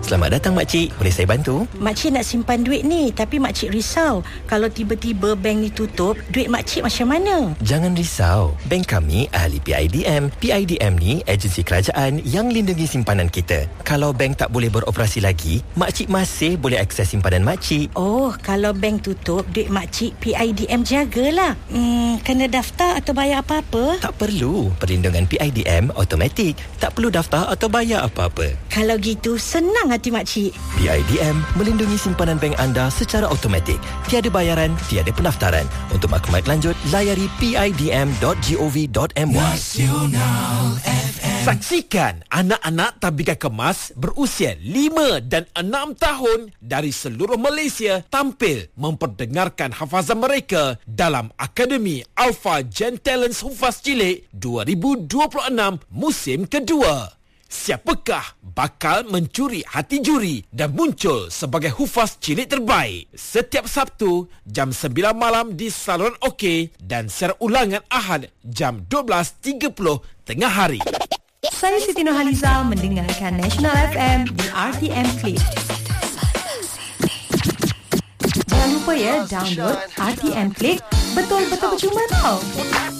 Selamat datang makcik, boleh saya bantu? Makcik nak simpan duit ni, tapi makcik risau kalau tiba-tiba bank ni tutup, duit makcik macam mana? Jangan risau, bank kami ahli PIDM. PIDM ni agensi kerajaan yang lindungi simpanan kita. Kalau bank tak boleh beroperasi lagi, makcik masih boleh akses simpanan makcik. Oh, kalau bank tutup, duit makcik PIDM jagalah. Kena daftar atau bayar apa-apa? Tak perlu, perlindungan PIDM automatik. Tak perlu daftar atau bayar apa-apa. Kalau gitu, senang hati makcik. PIDM melindungi simpanan bank anda secara automatik. Tiada bayaran, tiada pendaftaran. Untuk maklumat lanjut, layari pidm.gov.my. Nasional FM. Saksikan anak-anak Tabika Kemas berusia 5 dan 6 tahun dari seluruh Malaysia tampil memperdengarkan hafazan mereka dalam Akademi Alpha Gen Talents Hufaz Cilik 2026 musim kedua. Siapakah bakal mencuri hati juri dan muncul sebagai hufaz cilik terbaik? Setiap Sabtu jam 9 malam di Saluran OK dan siaran ulangan Ahad jam 12.30 tengah hari. Saya Siti Nurhaliza mendengarkan National FM di RTM Click. Jangan lupa ya, download RTM Click. Betul-betul percuma tau.